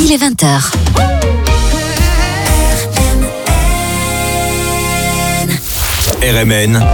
il est 20h. RMN,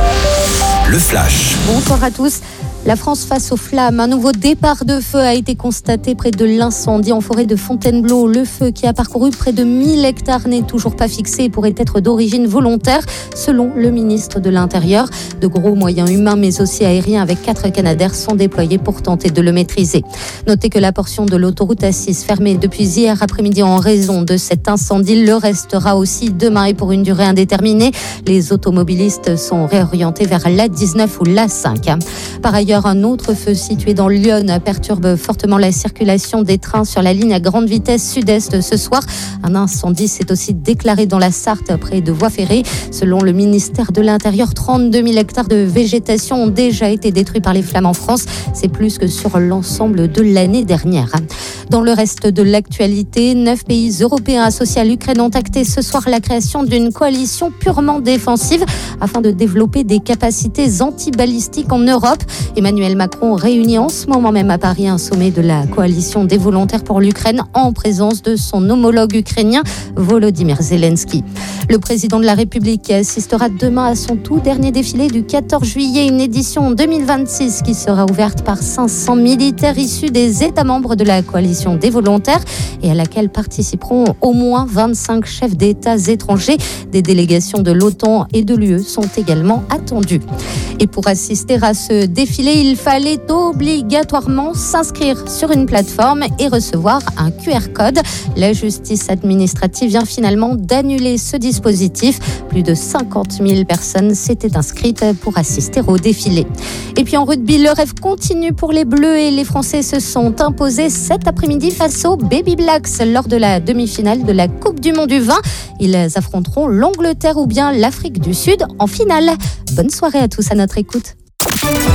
le flash. Bonsoir à tous. La France face aux flammes. Un nouveau départ de feu a été constaté près de l'incendie en forêt de Fontainebleau. Le feu qui a parcouru près de 1000 hectares n'est toujours pas fixé et pourrait être d'origine volontaire, selon le ministre de l'Intérieur. De gros moyens humains mais aussi aériens avec 4 Canadair sont déployés pour tenter de le maîtriser. Notez que la portion de l'autoroute A6 fermée depuis hier après-midi en raison de cet incendie le restera aussi demain et pour une durée indéterminée. Les automobilistes sont réorientés vers l'A19 ou l'A5. Par ailleurs, un autre feu situé dans l'Yonne perturbe fortement la circulation des trains sur la ligne à grande vitesse sud-est ce soir. Un incendie s'est aussi déclaré dans la Sarthe près de voies ferrées. Selon le ministère de l'Intérieur, 32 000 hectares de végétation ont déjà été détruits par les flammes en France. C'est plus que sur l'ensemble de l'année dernière. Dans le reste de l'actualité, 9 pays européens associés à l'Ukraine ont acté ce soir la création d'une coalition purement défensive afin de développer des capacités antibalistiques en Europe. Emmanuel Macron réunit en ce moment même à Paris un sommet de la coalition des volontaires pour l'Ukraine en présence de son homologue ukrainien Volodymyr Zelensky. Le président de la République assistera demain à son tout dernier défilé du 14 juillet, une édition 2026 qui sera ouverte par 500 militaires issus des États membres de la coalition des volontaires et à laquelle participeront au moins 25 chefs d'États étrangers. Des délégations de l'OTAN et de l'UE sont également attendues. Et pour assister à ce défilé, il fallait obligatoirement s'inscrire sur une plateforme et recevoir un QR code. La justice administrative vient finalement d'annuler ce dispositif. Plus de 50 000 personnes s'étaient inscrites pour assister au défilé. Et puis en rugby, le rêve continue pour les Bleus et les Français se sont imposés cet après-midi face aux Baby Blacks lors de la demi-finale de la Coupe du Monde du Vin. Ils affronteront l'Angleterre ou bien l'Afrique du Sud en finale. Bonne soirée à tous à notre écoute.